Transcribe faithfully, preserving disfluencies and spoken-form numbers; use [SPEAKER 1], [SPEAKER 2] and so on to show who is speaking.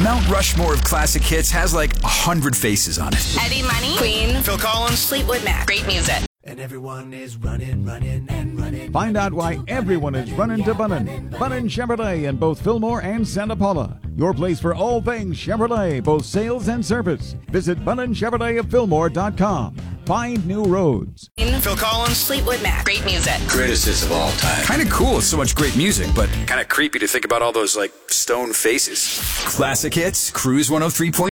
[SPEAKER 1] Mount Rushmore of classic hits has like a hundred faces on it.
[SPEAKER 2] Eddie Money, Queen,
[SPEAKER 1] Phil Collins,
[SPEAKER 2] Fleetwood Mac. Great music.
[SPEAKER 3] And everyone is running, running, and running.
[SPEAKER 4] Find out why everyone is running to Bunnin. Bunnin Chevrolet in both Fillmore and Santa Paula. Your place for all things Chevrolet, both sales and service. Visit Bunnin Chevrolet of Fillmore dot com. Find new roads.
[SPEAKER 1] Phil Collins,
[SPEAKER 2] Fleetwood Mac. Great music.
[SPEAKER 5] Greatest hits of all time.
[SPEAKER 1] Kind of cool, so much great music, but kind of creepy to think about all those like stone faces. Classic hits, Cruise one oh three point